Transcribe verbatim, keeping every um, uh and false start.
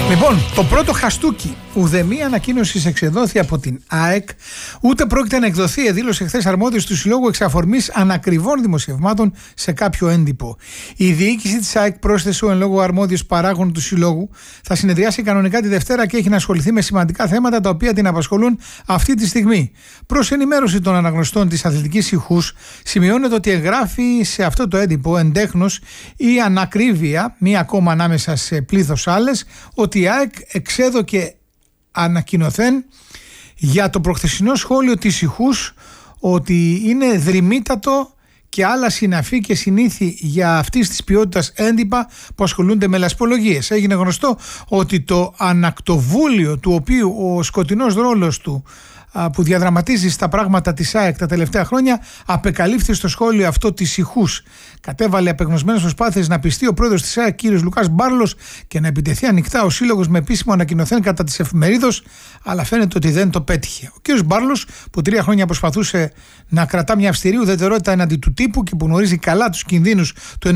Λοιπόν, το πρώτο χαστούκι. Ουδέμια ανακοίνωση εξεδόθη από την ΑΕΚ, ούτε πρόκειται να εκδοθεί, εδήλωσε χθες αρμόδιος του Συλλόγου εξ αφορμής ανακριβών δημοσιευμάτων σε κάποιο έντυπο. Η διοίκηση της ΑΕΚ, πρόσθεσε ο εν λόγω αρμόδιος παράγων του Συλλόγου, θα συνεδριάσει κανονικά τη Δευτέρα και έχει να ασχοληθεί με σημαντικά θέματα τα οποία την απασχολούν αυτή τη στιγμή. Προς ενημέρωση των αναγνωστών της αθλητικής ηχούς, σημειώνεται ότι εγγράφει σε αυτό το έντυπο εντέχνος η ανακρίβεια, μία ακόμα ανάμεσα σε πλήθος άλλες, ότι η ΑΕΚ εξέδωκε ανακοινωθέν για το προχθεσινό σχόλιο της ηχούς ότι είναι δρυμύτατο και άλλα συναφή και συνήθη για αυτής της ποιότητας έντυπα που ασχολούνται με λασπολογίες. Έγινε γνωστό ότι το ανακτοβούλιο, του οποίου ο σκοτεινός ρόλος του που διαδραματίζει στα πράγματα της ΑΕΚ τα τελευταία χρόνια, απεκαλύφθη στο σχόλιο αυτό της ηχούς. Κατέβαλε απεγνωσμένες προσπάθειες να πιστεί ο πρόεδρος της ΑΕΚ, κ. Λουκάς Μπάρλος, και να επιτεθεί ανοιχτά ο σύλλογος με επίσημο ανακοινωθέν κατά της εφημερίδος, αλλά φαίνεται ότι δεν το πέτυχε. Ο κ. Μπάρλος, που τρία χρόνια προσπαθούσε να κρατά μια αυστηρή ουδετερότητα έναντι του τύπου και που γνωρίζει καλά τους κινδύνους του